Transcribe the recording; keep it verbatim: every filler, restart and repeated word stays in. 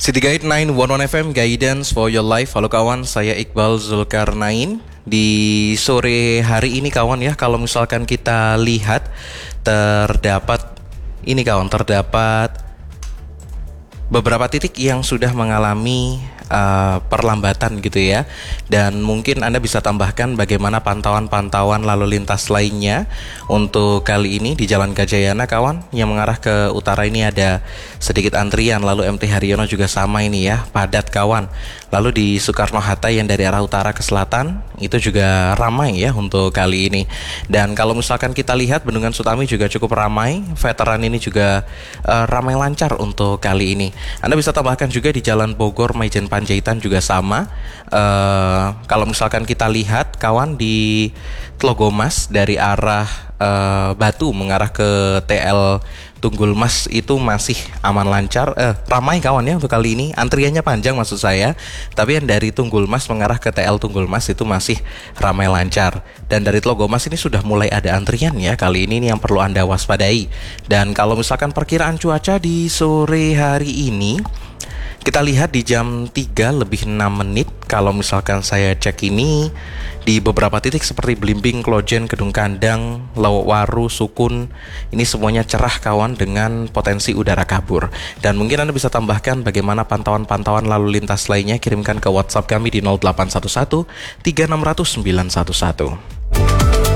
City Guide sembilan satu satu F M, Guidance for Your Life. Halo kawan, saya Iqbal Zulkarnain. Di sore hari ini kawan ya, kalau misalkan kita lihat terdapat ini kawan, terdapat beberapa titik yang sudah mengalami uh, perlambatan gitu ya. Dan mungkin Anda bisa tambahkan bagaimana pantauan-pantauan lalu lintas lainnya. Untuk kali ini di Jalan Gajayana kawan, yang mengarah ke utara ini ada sedikit antrian. Lalu M T Haryono juga sama ini ya, padat kawan. Lalu di Soekarno-Hatta yang dari arah utara ke selatan itu juga ramai ya untuk kali ini. Dan kalau misalkan kita lihat Bendungan Sutami juga cukup ramai. Veteran ini juga uh, ramai lancar untuk kali ini. Anda bisa tambahkan juga di Jalan Bogor Maijen Panjaitan juga sama. Uh, kalau misalkan kita lihat kawan di Tlogomas dari arah uh, Batu mengarah ke T L Tunggul Mas itu masih aman lancar, eh, ramai kawan ya untuk kali ini. Antriannya panjang maksud saya. Tapi yang dari Tunggul Mas mengarah ke T L Tunggul Mas itu masih ramai lancar. Dan dari Tlogomas ini sudah mulai ada antrian ya kali ini, ini yang perlu Anda waspadai. Dan kalau misalkan perkiraan cuaca di sore hari ini, kita lihat di jam tiga lebih enam menit. Kalau misalkan saya cek ini di beberapa titik seperti Blimbing, Klojen, Kedung Kandang, Lawakwaru, Sukun, ini semuanya cerah kawan dengan potensi udara kabur. Dan mungkin Anda bisa tambahkan bagaimana pantauan-pantauan lalu lintas lainnya, kirimkan ke WhatsApp kami di nol delapan satu satu tiga enam nol nol sembilan satu satu.